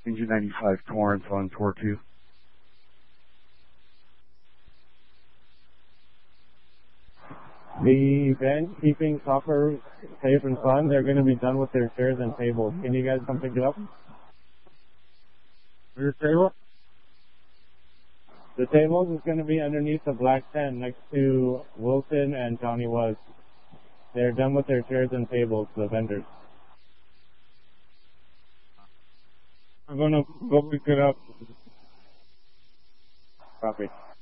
Engine 95 Torrance on Tour 2. The event, Keeping Soccer Safe and Fun, they're going to be done with their chairs and tables. Can you guys come pick it up? Your table? The tables is going to be underneath the black tent next to Wilson and Johnny Was. They're done with their chairs and tables, the vendors. I'm going to go pick it up. Copy.